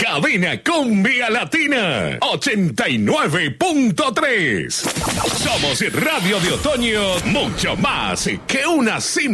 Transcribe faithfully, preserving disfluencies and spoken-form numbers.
Cabina Cumbia Latina ochenta y nueve punto tres. Somos Radio de Otoño, mucho más que una simple